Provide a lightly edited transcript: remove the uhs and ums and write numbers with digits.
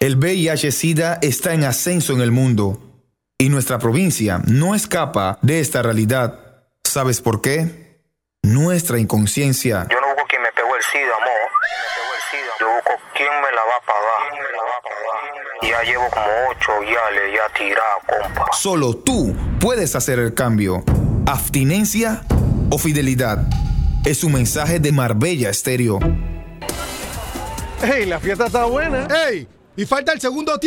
El VIH-Sida está en ascenso en el mundo y nuestra provincia no escapa de esta realidad. ¿Sabes por qué? Nuestra inconsciencia. Yo no busco quien me pegó el SIDA, amor. Yo busco quién me la va a pagar. Ya llevo como 8 viales ya tirado, compa. Solo tú puedes hacer el cambio. Abstinencia o fidelidad. Es un mensaje de Marbella Estéreo. ¡Ey, la fiesta está buena! ¡Ey! Y falta el segundo tiempo.